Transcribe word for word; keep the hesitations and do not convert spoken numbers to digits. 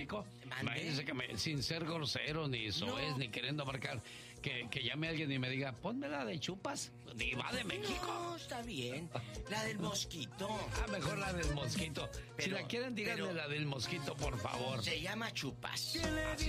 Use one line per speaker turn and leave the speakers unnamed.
México.
¿Mande?
Imagínense que me, sin ser grosero, ni soez,
No.
ni queriendo marcar, que, que llame a alguien y me diga, ponme la de chupas, Diva de México.
No, está bien. La del mosquito.
Ah, mejor la del mosquito. Si
Pero-
la quieren, díganme
pero-
la del mosquito, por favor.
Se llama chupas.
Así